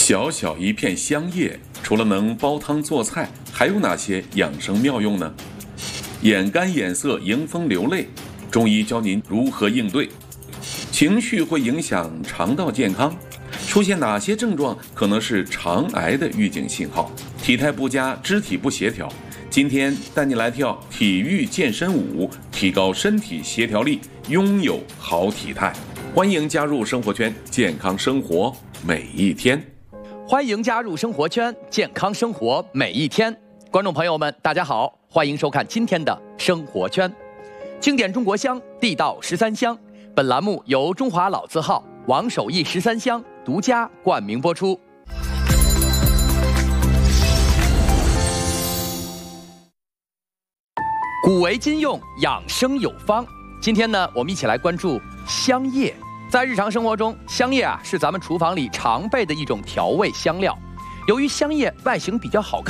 小小一片香叶，除了能煲汤做菜，还有哪些养生妙用呢？眼干眼涩、迎风流泪，中医教您如何应对。情绪会影响肠道健康，出现哪些症状可能是肠癌的预警信号？体态不佳、肢体不协调，今天带你来跳体育健身舞，提高身体协调力，拥有好体态。欢迎加入生活圈，健康生活每一天。 欢迎加入生活圈，健康生活每一天。观众朋友们，大家好，欢迎收看今天的生活圈。经典中国香，地道13香。本栏目由中华老字号王守义13香独家冠名播出。古为今用，养生有方。今天呢，我们一起来关注香叶。在日常生活中，香叶是咱们厨房里常备的一种调味香料。由于香叶外形比较好看，